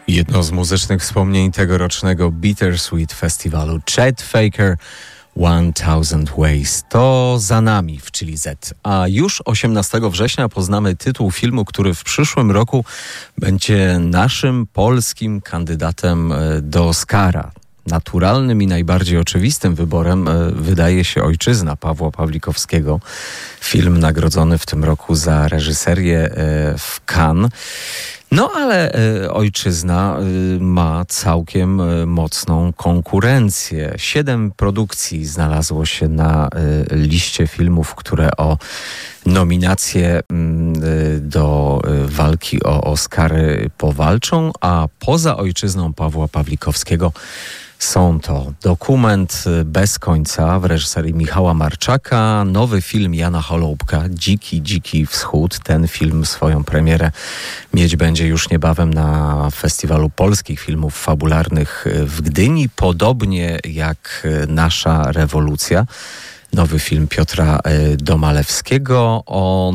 Jedno z muzycznych wspomnień tegorocznego Bittersweet Festiwalu, Chet Faker, 1000 Ways. To za nami w Chili Z. A już 18 września poznamy tytuł filmu, który w przyszłym roku będzie naszym polskim kandydatem do Oscara. Naturalnym i najbardziej oczywistym wyborem wydaje się Ojczyzna Pawła Pawlikowskiego. Film nagrodzony w tym roku za reżyserię w Cannes. No ale Ojczyzna ma całkiem mocną konkurencję. 7 produkcji znalazło się na liście filmów, które o nominacje do walki o Oscary powalczą, a poza Ojczyzną Pawła Pawlikowskiego są to Dokument bez końca w reżyserii Michała Marczaka, nowy film Jana Holoubka, Dziki Wschód. Ten film swoją premierę mieć będzie już niebawem na Festiwalu Polskich Filmów Fabularnych w Gdyni, podobnie jak Nasza Rewolucja. Nowy film Piotra Domalewskiego. O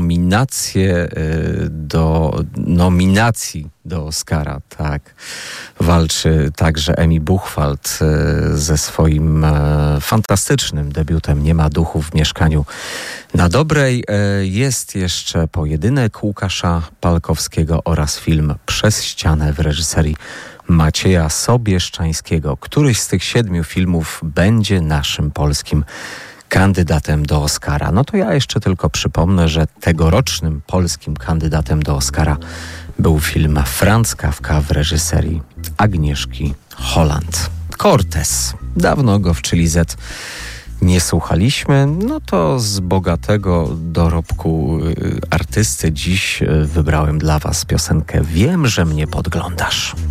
nominacji do Oscara, tak, walczy także Emi Buchwald ze swoim fantastycznym debiutem Nie ma duchu w mieszkaniu na Dobrej. Jest jeszcze Pojedynek Łukasza Palkowskiego oraz film Przez ścianę w reżyserii Macieja Sobieszczańskiego. Któryś z tych 7 filmów będzie naszym polskim kandydatem do Oscara. No to ja jeszcze tylko przypomnę, że tegorocznym polskim kandydatem do Oscara był film Franz Kafka w reżyserii Agnieszki Holland. Cortez. Dawno go w Chili Z nie słuchaliśmy. No to z bogatego dorobku artysty dziś wybrałem dla Was piosenkę Wiem, że mnie podglądasz.